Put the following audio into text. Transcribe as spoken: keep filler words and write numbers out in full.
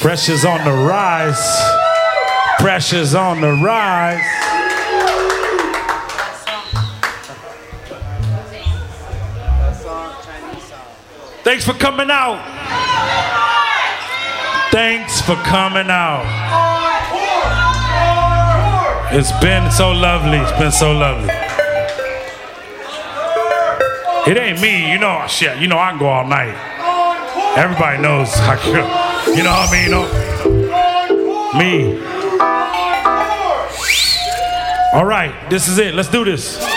Pressure's on the rise. Pressure's on the rise. Thanks for coming out. Thanks for coming out. It's been so lovely. It's been so lovely. It ain't me, you know. Shit, you know I can go all night. Everybody knows I can. You know what I mean? You know? Me. All right, this is it. Let's do this.